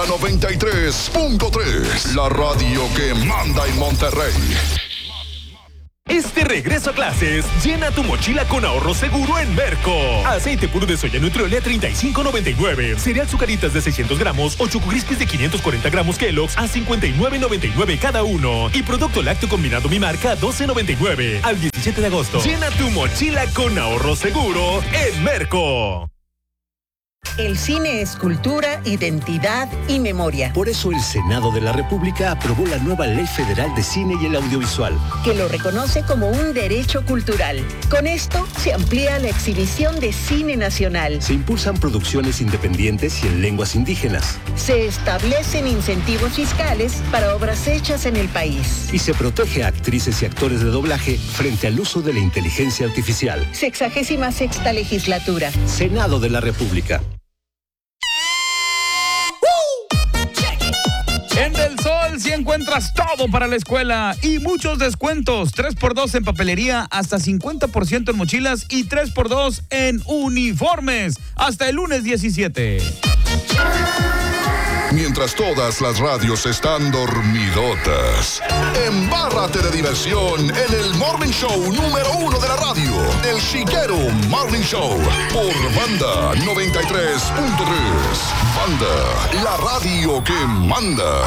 93.3, la radio que manda en Monterrey. Este regreso a clases, llena tu mochila con ahorro seguro en Merco. Aceite puro de soya Nutrioli a $35.99. Cereal Zucaritas de 600 gramos o Choco Crispies de 540 gramos Kellogg's a $59.99 cada uno. Y producto lácteo combinado Mi Marca a $12.99. Al 17 de agosto. Llena tu mochila con ahorro seguro en Merco. El cine es cultura, identidad y memoria. Por eso el Senado de la República aprobó la nueva Ley Federal de Cine y el Audiovisual, que lo reconoce como un derecho cultural. Con esto se amplía la exhibición de cine nacional. Se impulsan producciones independientes y en lenguas indígenas. Se establecen incentivos fiscales para obras hechas en el país. Y se protege a actrices y actores de doblaje frente al uso de la inteligencia artificial. 66ª legislatura. Senado de la República. En Del Sol sí encuentras todo para la escuela y muchos descuentos. 3x2 en papelería, hasta 50% en mochilas y 3x2 en uniformes. Hasta el lunes 17. Mientras todas las radios están dormidotas, embárrate de diversión en el Morning Show número 1 de la radio, El Chiquero Morning Show, por Banda 93.3. Banda, la radio que manda.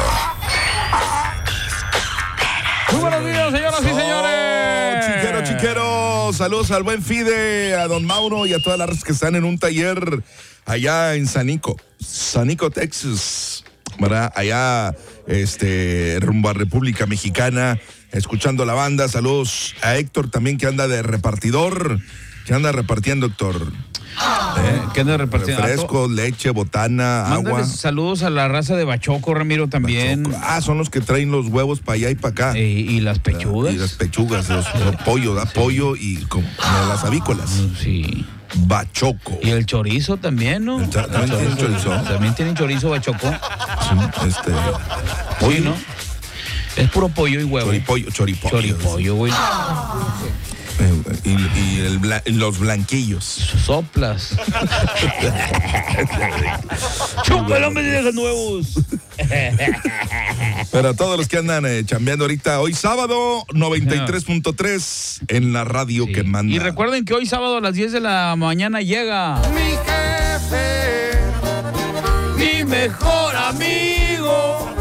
Muy buenos días, señoras y señores. Chiquero. Saludos al buen Fide, a don Mauro y a todas las razas que están en un taller allá en Sanico, Texas, ¿verdad? Allá, rumbo a República Mexicana, escuchando la banda. Saludos a Héctor también, que anda de repartidor. ¿Qué anda repartiendo, Héctor? ¿Qué anda repartiendo? Refrescos, leche, botana, agua. Saludos a la raza de Bachoco, Ramiro, también. Bachoco. Son los que traen los huevos para allá y para acá. Y las pechugas. Y las pechugas, los pollo, da pollo y como las avícolas. Sí. Bachoco. Y el chorizo también, ¿no? También tienen chorizo. También tienen chorizo Bachoco. Sí, pollo. Sí, ¿no? Es puro pollo y huevo. Choripollo, güey. Y los blanquillos. Soplas. Chúpalo, me digas nuevos. Pero todos los que andan chambeando ahorita, hoy sábado, 93.3 en la radio que manda. Y recuerden que hoy sábado a las 10 de la mañana llega mi jefe, mi mejor amigo.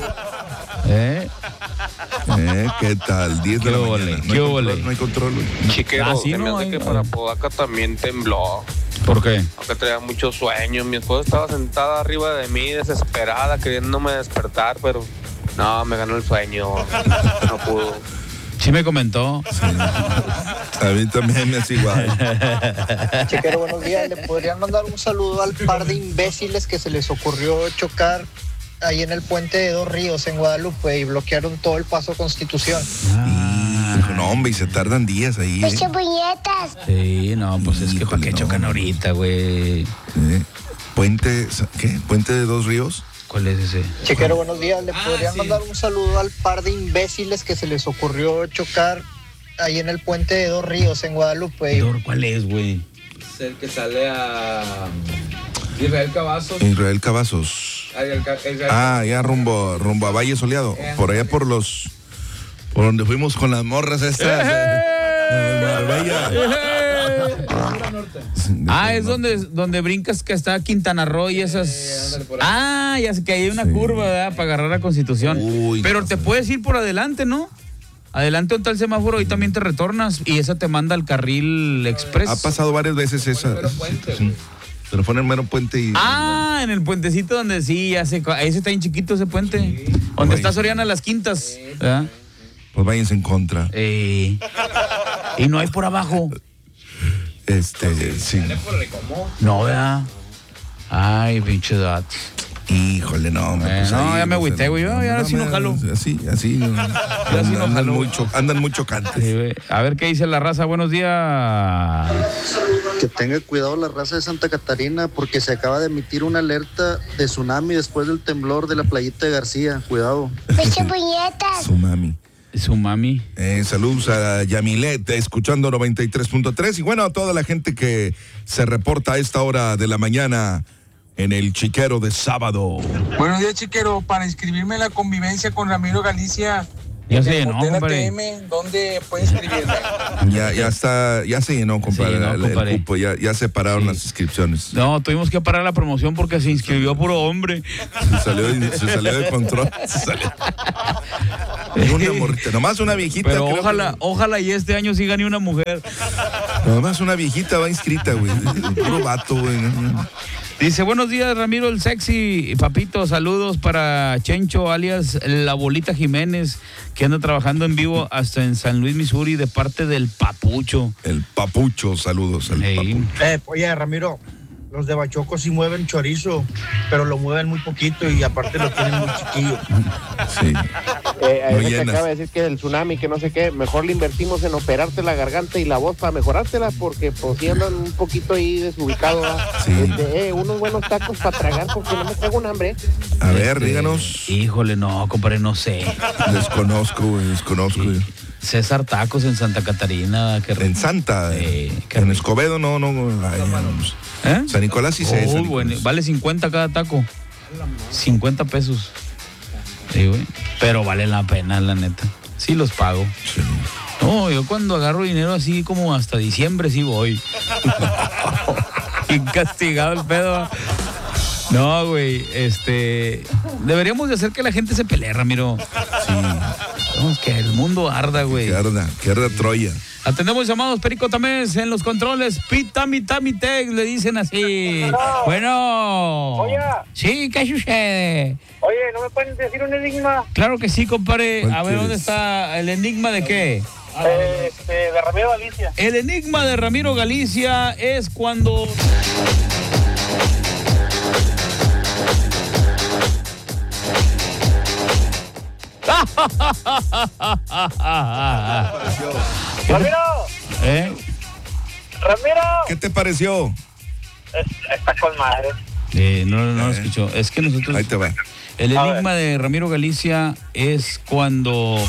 ¿Qué tal? 10 de la mañana. No hay control. Chiquero, se me hace que para Podaca también tembló. ¿Por qué? Porque traía mucho sueño. Mi esposa estaba sentada arriba de mí, desesperada, queriéndome despertar, pero no, me ganó el sueño. No pudo. Sí me comentó. Sí. A mí también me hace igual. Chiquero, buenos días. ¿Le podrían mandar un saludo al par de imbéciles que se les ocurrió chocar ahí en el puente de Dos Ríos en Guadalupe y bloquearon todo el paso Constitución? No, hombre, y se tardan días ahí. ¡Pinche puñetas! Sí, no, pues es que ¿para qué chocan ahorita, güey? ¿Puente de Dos Ríos? ¿Cuál es ese? Chiquero, buenos días. ¿Le podrían mandar un saludo al par de imbéciles que se les ocurrió chocar ahí en el puente de Dos Ríos en Guadalupe? ¿Cuál es, güey? Es el que sale a Israel Cavazos. Ya rumbo a Valle Soleado. Por allá por donde fuimos con las morras estas. Es donde brincas, que está Quintana Roo y esas. Ya sé que hay una curva, ¿verdad? Para agarrar la Constitución. Pero te puedes ir por adelante, ¿no? Adelante donde está el semáforo y también te retornas y esa te manda al carril express. Ha pasado varias veces esa. Se lo pone el mero puente y... en el puentecito donde sí, ese está bien chiquito ese puente. Sí. Donde está Soriana Las Quintas. ¿Verdad? Pues váyanse en contra. Y no hay por abajo. Sí. No, ¿verdad? Ay, pinche datos. Híjole, no. Pues ya me agüité, güey. Ya así no jalo. Así. Andan muy chocantes. Sí, a ver qué dice la raza. Buenos días. Que tenga cuidado la raza de Santa Catarina porque se acaba de emitir una alerta de tsunami después del temblor de la playita de García. Cuidado. ¡Pinche puñetas! Tsunami. Saludos a Yamilet, escuchando 93.3. Y bueno, a toda la gente que se reporta a esta hora de la mañana en el Chiquero de sábado. Buenos días, Chiquero. Para inscribirme en la convivencia con Ramiro Galicia. Ya se llenó, compadre. ¿Dónde puede inscribirme? Ya se llenó, compadre. El cupo, ya separaron las inscripciones. No, tuvimos que parar la promoción porque se inscribió puro hombre. Se salió de control. Una morrita, nomás una viejita. Pero ojalá y este año sí gane una mujer. Nomás una viejita va inscrita, güey. Puro vato, güey. Dice, buenos días, Ramiro el sexy, papito, saludos para Chencho, alias La Bolita Jiménez, que anda trabajando en vivo hasta en San Luis, Missouri, de parte del Papucho. El Papucho, saludos al Papucho. Oye, Ramiro, los de Bachoco sí mueven chorizo, pero lo mueven muy poquito y aparte lo tienen muy chiquillo. Sí. No que acaba de decir que el tsunami, que no sé qué, mejor le invertimos en operarte la garganta y la voz para mejorártela, porque pues sí andan un poquito ahí desubicado. Sí. Unos buenos tacos para tragar, porque no me traigo un hambre. A ver, díganos. Híjole, no, compadre, no sé. Desconozco. Sí. César Tacos en Santa Catarina. En Santa. En Escobedo no. San Nicolás sí sé. Bueno, vale 50 cada taco. 50 pesos. Sí, güey. Pero vale la pena, la neta. Sí los pago. Sí. No, yo cuando agarro dinero así como hasta diciembre sí voy. Y castigado el pedo. No, güey, deberíamos de hacer que la gente se pelee, Ramiro. Sí. Vamos, que el mundo arda, güey. Que arda Troya. Atendemos llamados, Perico Tamés en los controles. Pitami Tech, le dicen así. Bueno. Oye. Sí, ¿qué sucede? Oye, ¿no me pueden decir un enigma? Claro que sí, compadre. A ver, ¿dónde está el enigma de qué? De Ramiro Galicia. El enigma de Ramiro Galicia es cuando... ¡Ramiro! ¡Ramiro! ¿Qué te pareció? Está con madre. No lo escuchó. Es que nosotros... Ahí te va. El enigma de Ramiro Galicia es cuando...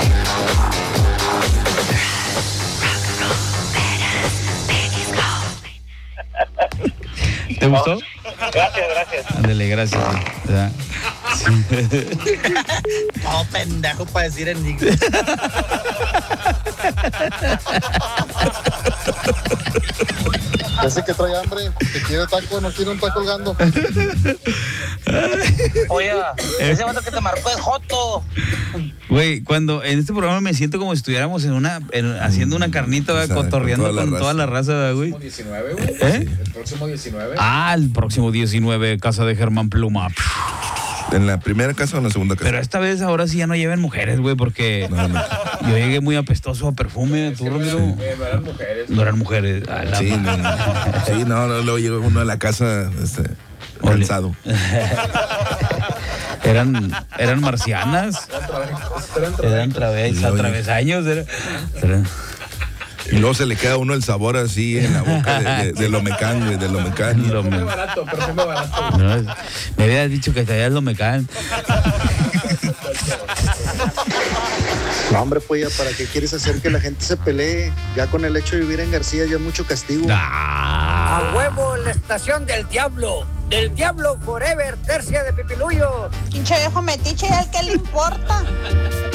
¿Te gustó? Gracias. Ándale, gracias. ¿Verdad? Sí. Oh, pendejo para decir enigma. Ese que trae hambre, que quiere taco, no quiere un taco colgando. Oye, ese vato que te marcó es Joto. Güey, cuando en este programa me siento como si estuviéramos haciendo una carnita, cotorreando con toda la raza, güey. El próximo 19, güey. El próximo 19. El próximo 19, casa de Germán Pluma. ¿En la primera casa o en la segunda casa? Pero esta vez ahora sí ya no lleven mujeres, güey, porque yo llegué muy apestoso a perfume. ¿Tú, Ramiro? No eran mujeres. No eran mujeres. Luego llegó uno a la casa cansado. Eran marcianas. Eran travesaños. Y luego se le queda a uno el sabor así en la boca de Lomecán, güey, de Lomecán. Perfume barato. No, me habías dicho que traías Lomecán. No, hombre, pues ya, ¿para qué quieres hacer que la gente se pelee? Ya con el hecho de vivir en García ya mucho castigo. A huevo, la estación del diablo. Del diablo forever, tercia de Pipiluyo. Pinche viejo metiche, ¿y al qué le importa?